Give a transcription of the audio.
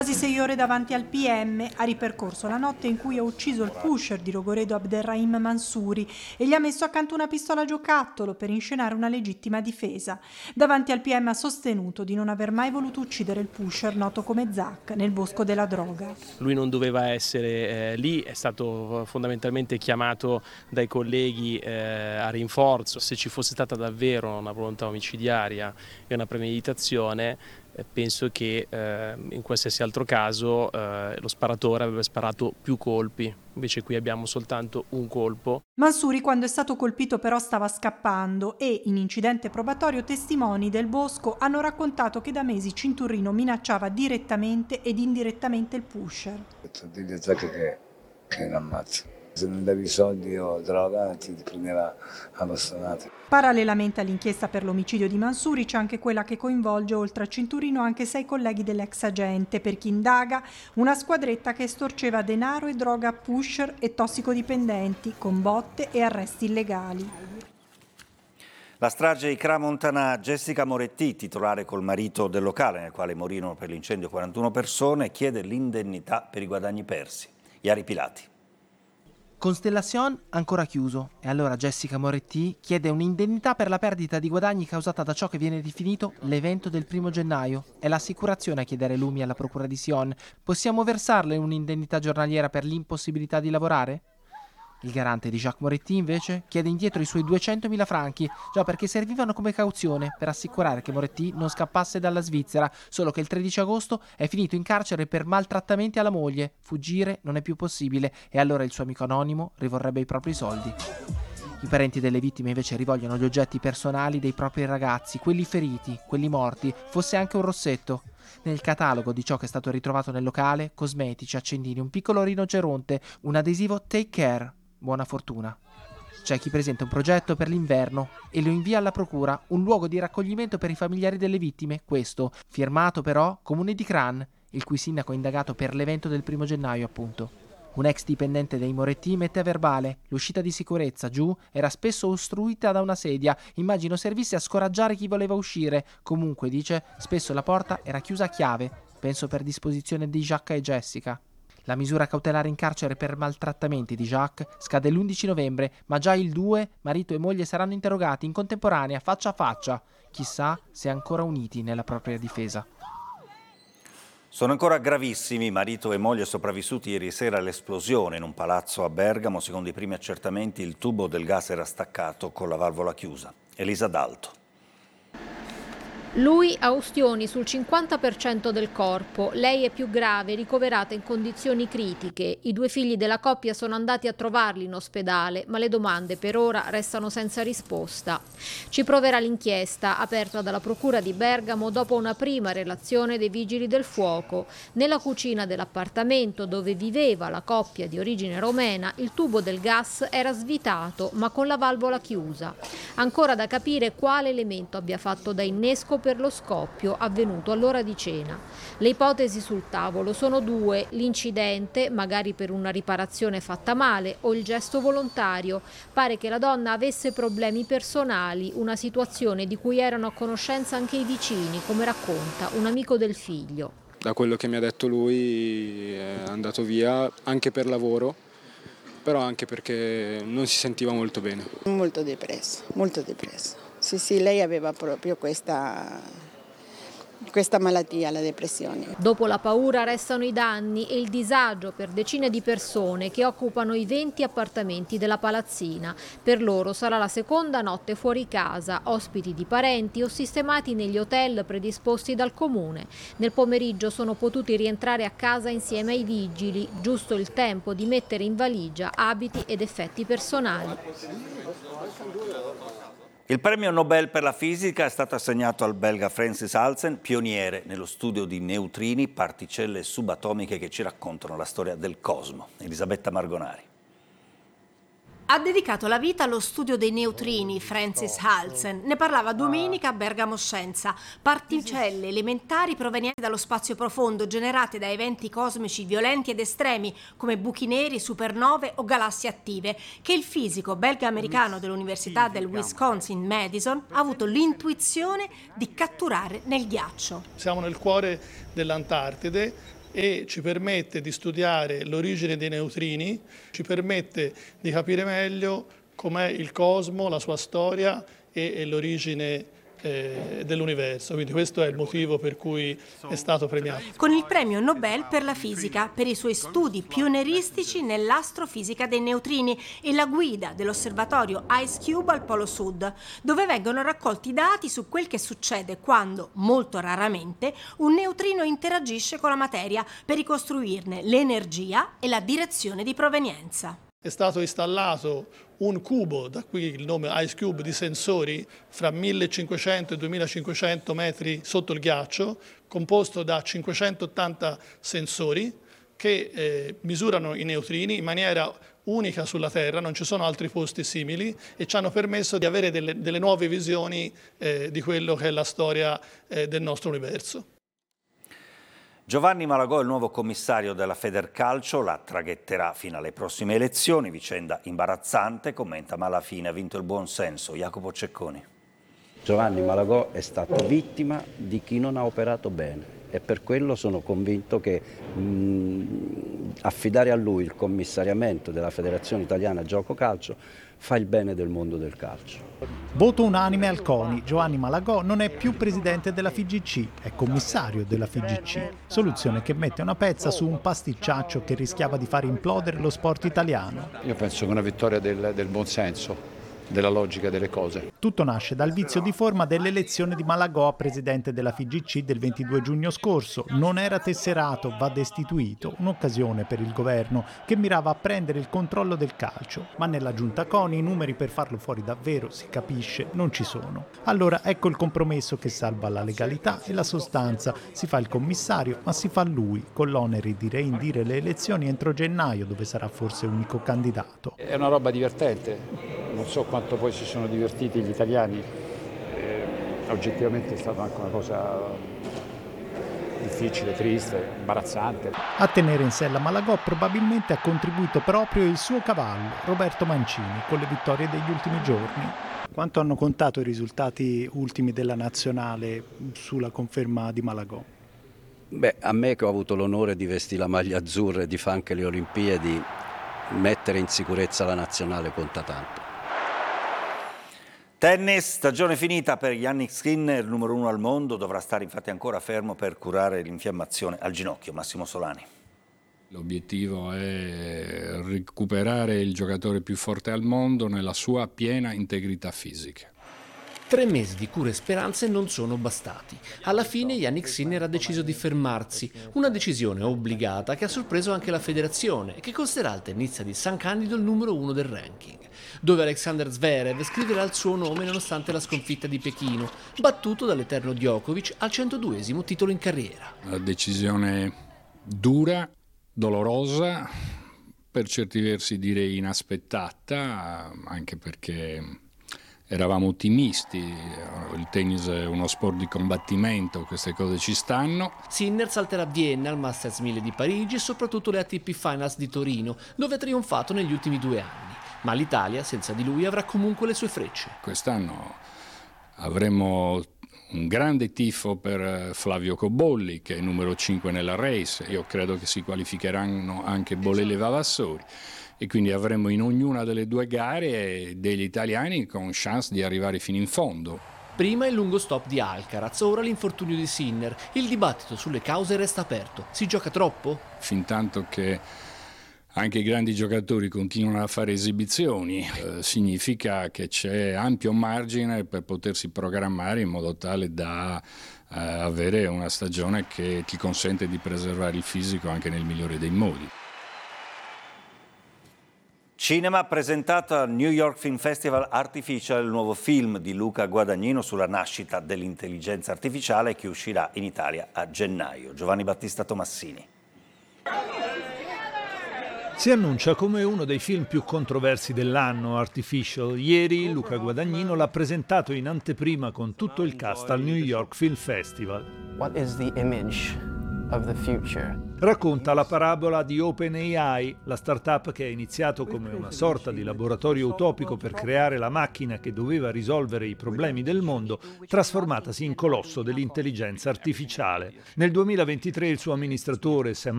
Quasi 6 ore davanti al PM ha ripercorso la notte in cui ha ucciso il pusher di Rogoredo Abderrahim Mansouri e gli ha messo accanto una pistola a giocattolo per inscenare una legittima difesa. Davanti al PM ha sostenuto di non aver mai voluto uccidere il pusher noto come Zak nel bosco della droga. Lui non doveva essere lì, è stato fondamentalmente chiamato dai colleghi a rinforzo. Se ci fosse stata davvero una volontà omicidiaria e una premeditazione, penso che in qualsiasi altro caso lo sparatore avrebbe sparato più colpi, invece qui abbiamo soltanto un colpo. Mansouri quando è stato colpito però stava scappando e in incidente probatorio testimoni del bosco hanno raccontato che da mesi Cinturrino minacciava direttamente ed indirettamente il pusher. Digli a Zak che non ammazza. Se non davi soldi o droga ti prendeva a bastonate. Parallelamente all'inchiesta per l'omicidio di Mansouri c'è anche quella che coinvolge oltre a Cinturino anche 6 colleghi dell'ex agente. Per chi indaga, una squadretta che estorceva denaro e droga a pusher e tossicodipendenti con botte e arresti illegali. La strage di Crans-Montana, Jessica Moretti, titolare col marito del locale nel quale morirono per l'incendio 41 persone, chiede l'indennità per i guadagni persi. Iari Pilati. Constellation ancora chiuso e allora Jessica Moretti chiede un'indennità per la perdita di guadagni causata da ciò che viene definito l'evento del 1° gennaio. È l'assicurazione a chiedere lumi alla procura di Sion. Possiamo versarle un'indennità giornaliera per l'impossibilità di lavorare? Il garante di Jacques Moretti invece chiede indietro i suoi 200.000 franchi, già perché servivano come cauzione per assicurare che Moretti non scappasse dalla Svizzera, solo che il 13 agosto è finito in carcere per maltrattamenti alla moglie. Fuggire non è più possibile e allora il suo amico anonimo rivorrebbe i propri soldi. I parenti delle vittime invece rivogliono gli oggetti personali dei propri ragazzi, quelli feriti, quelli morti, fosse anche un rossetto. Nel catalogo di ciò che è stato ritrovato nel locale, cosmetici, accendini, un piccolo rinoceronte, un adesivo Take Care. Buona fortuna. C'è chi presenta un progetto per l'inverno e lo invia alla procura, un luogo di raccoglimento per i familiari delle vittime, questo, firmato però Comune di Cran, il cui sindaco è indagato per l'evento del 1° gennaio appunto. Un ex dipendente dei Moretti mette a verbale, l'uscita di sicurezza giù era spesso ostruita da una sedia, immagino servisse a scoraggiare chi voleva uscire, comunque dice, spesso la porta era chiusa a chiave, penso per disposizione di Jacques e Jessica. La misura cautelare in carcere per maltrattamenti di Jacques scade l'11 novembre, ma già il 2 marito e moglie saranno interrogati in contemporanea, faccia a faccia. Chissà se ancora uniti nella propria difesa. Sono ancora gravissimi marito e moglie sopravvissuti ieri sera all'esplosione in un palazzo a Bergamo. Secondo i primi accertamenti il tubo del gas era staccato con la valvola chiusa. Elisa D'Alto. Lui ha ustioni sul 50% del corpo, lei è più grave, ricoverata in condizioni critiche. I 2 figli della coppia sono andati a trovarli in ospedale, ma le domande per ora restano senza risposta. Ci proverà l'inchiesta aperta dalla Procura di Bergamo dopo una prima relazione dei Vigili del Fuoco. Nella cucina dell'appartamento dove viveva la coppia di origine romena, il tubo del gas era svitato, ma con la valvola chiusa. Ancora da capire quale elemento abbia fatto da innesco per lo scoppio avvenuto all'ora di cena. Le ipotesi sul tavolo sono 2: l'incidente, magari per una riparazione fatta male, o il gesto volontario. Pare che la donna avesse problemi personali, una situazione di cui erano a conoscenza anche i vicini, come racconta un amico del figlio. Da quello che mi ha detto lui è andato via anche per lavoro, però anche perché non si sentiva molto bene. Molto depresso, molto depresso. Sì, lei aveva proprio questa malattia, la depressione. Dopo la paura restano i danni e il disagio per decine di persone che occupano i 20 appartamenti della palazzina. Per loro sarà la seconda notte fuori casa, ospiti di parenti o sistemati negli hotel predisposti dal comune. Nel pomeriggio sono potuti rientrare a casa insieme ai vigili, giusto il tempo di mettere in valigia abiti ed effetti personali. Il premio Nobel per la fisica è stato assegnato al belga Francis Halsen, pioniere nello studio di neutrini, particelle subatomiche che ci raccontano la storia del cosmo. Elisabetta Margonari. Ha dedicato la vita allo studio dei neutrini Francis Halsen. Ne parlava domenica a Bergamo Scienza. Particelle elementari provenienti dallo spazio profondo, generate da eventi cosmici violenti ed estremi, come buchi neri, supernove o galassie attive, che il fisico belga-americano dell'Università del Wisconsin-Madison ha avuto l'intuizione di catturare nel ghiaccio. Siamo nel cuore dell'Antartide, e ci permette di studiare l'origine dei neutrini, ci permette di capire meglio com'è il cosmo, la sua storia e l'origine dell'universo, quindi questo è il motivo per cui è stato premiato. Con il premio Nobel per la fisica per i suoi studi pionieristici nell'astrofisica dei neutrini e la guida dell'osservatorio IceCube al Polo Sud, dove vengono raccolti dati su quel che succede quando, molto raramente, un neutrino interagisce con la materia per ricostruirne l'energia e la direzione di provenienza. È stato installato un cubo, da qui il nome IceCube, di sensori fra 1500 e 2500 metri sotto il ghiaccio, composto da 580 sensori che misurano i neutrini in maniera unica sulla Terra, non ci sono altri posti simili, e ci hanno permesso di avere delle nuove visioni di quello che è la storia del nostro universo. Giovanni Malagò è il nuovo commissario della Federcalcio, la traghetterà fino alle prossime elezioni, vicenda imbarazzante, commenta, ma alla fine ha vinto il buon senso. Jacopo Cecconi. Giovanni Malagò è stato vittima di chi non ha operato bene e per quello sono convinto che affidare a lui il commissariamento della Federazione Italiana Gioco Calcio fa il bene del mondo del calcio. Voto unanime al CONI. Giovanni Malagò non è più presidente della FIGC, è commissario della FIGC. Soluzione che mette una pezza su un pasticciaccio che rischiava di far implodere lo sport italiano. Io penso che è una vittoria del buonsenso, della logica delle cose. Tutto nasce dal vizio di forma dell'elezione di Malagò a presidente della FIGC del 22 giugno scorso. Non era tesserato, va destituito, un'occasione per il governo che mirava a prendere il controllo del calcio. Ma nella giunta CONI i numeri per farlo fuori davvero, si capisce, non ci sono. Allora ecco il compromesso che salva la legalità e la sostanza. Si fa il commissario, ma si fa lui, con l'onere di reindire le elezioni entro gennaio, dove sarà forse unico candidato. È una roba divertente, non so quanto poi si sono divertiti gli italiani, oggettivamente è stata anche una cosa difficile, triste, imbarazzante. A tenere in sella Malagò probabilmente ha contribuito proprio il suo cavallo, Roberto Mancini, con le vittorie degli ultimi giorni. Quanto hanno contato i risultati ultimi della nazionale sulla conferma di Malagò? Beh, a me che ho avuto l'onore di vestire la maglia azzurra e di fare anche le Olimpiadi, mettere in sicurezza la nazionale conta tanto. Tennis, stagione finita per Jannik Sinner, numero 1 al mondo, dovrà stare infatti ancora fermo per curare l'infiammazione al ginocchio. Massimo Solani. L'obiettivo è recuperare il giocatore più forte al mondo nella sua piena integrità fisica. 3 mesi di cure e speranze non sono bastati. Alla fine Jannik Sinner ha deciso di fermarsi, una decisione obbligata che ha sorpreso anche la federazione e che costerà al tennista di San Candido il numero 1 del ranking, dove Alexander Zverev scriverà il suo nome nonostante la sconfitta di Pechino, battuto dall'eterno Djokovic al 102esimo titolo in carriera. Una decisione dura, dolorosa, per certi versi direi inaspettata, anche perché eravamo ottimisti, il tennis è uno sport di combattimento, queste cose ci stanno. Sinner salterà a Vienna, al Masters 1000 di Parigi e soprattutto le ATP Finals di Torino, dove ha trionfato negli ultimi 2 anni. Ma l'Italia, senza di lui, avrà comunque le sue frecce. Quest'anno avremo un grande tifo per Flavio Cobolli, che è numero 5 nella race. Io credo che si qualificheranno anche Bolelli e Vavassori. E quindi avremo in ognuna delle 2 gare degli italiani con chance di arrivare fino in fondo. Prima il lungo stop di Alcaraz, ora l'infortunio di Sinner. Il dibattito sulle cause resta aperto. Si gioca troppo? Fintanto che anche i grandi giocatori continuano a fare esibizioni, significa che c'è ampio margine per potersi programmare in modo tale da avere una stagione che ti consente di preservare il fisico anche nel migliore dei modi. Cinema, presentato al New York Film Festival Artificial, il nuovo film di Luca Guadagnino sulla nascita dell'intelligenza artificiale che uscirà in Italia a gennaio. Giovanni Battista Tomassini. Si annuncia come uno dei film più controversi dell'anno, Artificial. Ieri Luca Guadagnino l'ha presentato in anteprima con tutto il cast al New York Film Festival. What is the image Racconta la parabola di OpenAI, la startup che è iniziato come una sorta di laboratorio utopico per creare la macchina che doveva risolvere i problemi del mondo, trasformatasi in colosso dell'intelligenza artificiale. Nel 2023 il suo amministratore Sam